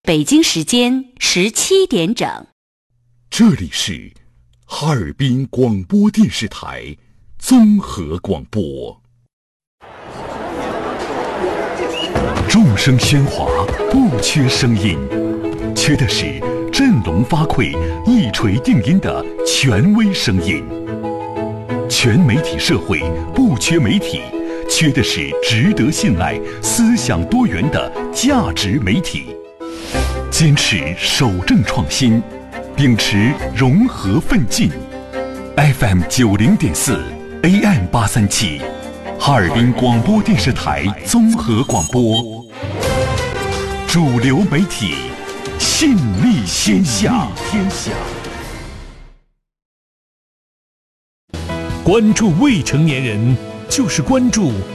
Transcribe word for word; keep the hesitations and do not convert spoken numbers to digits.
北京时间十七点整。 这里是哈尔滨广播电视台综合广播。众声喧哗，不缺声音，缺的是振聋发聩、一锤定音的权威声音。全媒体社会不缺媒体，缺的是值得信赖、思想多元的价值媒体。坚持守正创新，秉持融合奋进。F M 九零点四 A M 八三七，哈尔滨广播电视台综合广播，主流媒体，信力天下。天下。 关注未成年人，就是关注